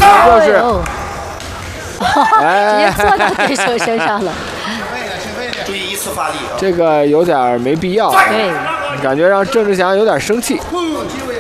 就是， 直接坐到对手身上了。 注意依次发力啊！ 这个有点没必要， 对， 感觉让郑志祥有点生气。